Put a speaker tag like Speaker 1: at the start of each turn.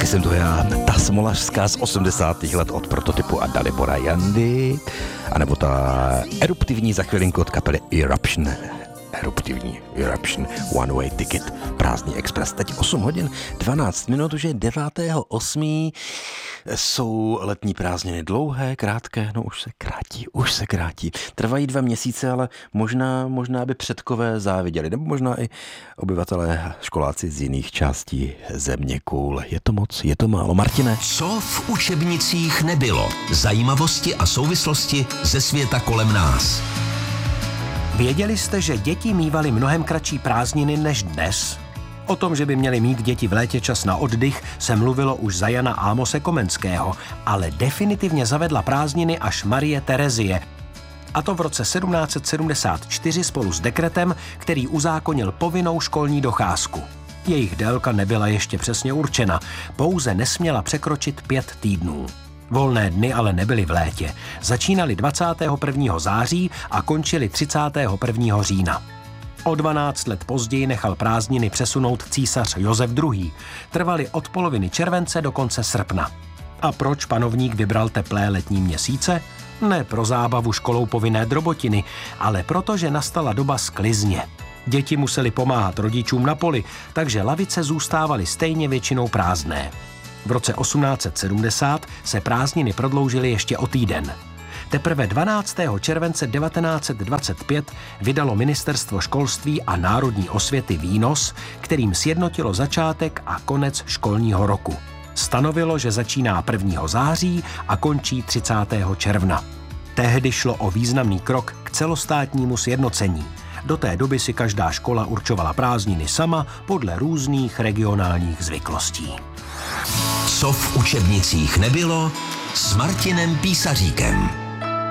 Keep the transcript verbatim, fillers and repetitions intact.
Speaker 1: jsem to já, ta smolařská z osmdesátých let od prototypu a Dalibora Jandy, anebo ta eruptivní za chvilinku od kapely Eruption. Eruptivní Eruption One Way Ticket, Prázdný Express. Teď osm hodin dvanáct minut, už je devátého osmého Jsou letní prázdniny dlouhé, krátké, no už se krátí, už se krátí. Trvají dva měsíce, ale možná, možná by předkové záviděli, nebo možná i obyvatelé, školáci z jiných částí země koule. Je to moc, je to málo. Martine?
Speaker 2: Co v učebnicích nebylo? Zajímavosti a souvislosti ze světa kolem nás.
Speaker 3: Věděli jste, že děti mívaly mnohem kratší prázdniny než dnes? O tom, že by měli mít děti v létě čas na oddych, se mluvilo už za Jana Ámose Komenského, ale definitivně zavedla prázdniny až Marie Terezie. A to v roce sedmnáct set sedmdesát čtyři spolu s dekretem, který uzákonil povinnou školní docházku. Jejich délka nebyla ještě přesně určena, pouze nesměla překročit pět týdnů. Volné dny ale nebyly v létě. Začínaly dvacátého prvního září a končily třicátého prvního října. O dvanáct let později nechal prázdniny přesunout císař Josef druhý. Trvaly od poloviny července do konce srpna. A proč panovník vybral teplé letní měsíce? Ne pro zábavu školou povinné drobotiny, ale protože nastala doba sklizně. Děti museli pomáhat rodičům na poli, takže lavice zůstávaly stejně většinou prázdné. V roce osmnáct set sedmdesát se prázdniny prodloužily ještě o týden. Teprve dvanáctého července devatenáct set dvacet pět vydalo Ministerstvo školství a národní osvěty výnos, kterým sjednotilo začátek a konec školního roku. Stanovilo, že začíná prvního září a končí třicátého června. Tehdy šlo o významný krok k celostátnímu sjednocení. Do té doby si každá škola určovala prázdniny sama podle různých regionálních zvyklostí.
Speaker 2: Co v učebnicích nebylo s Martinem Písaříkem.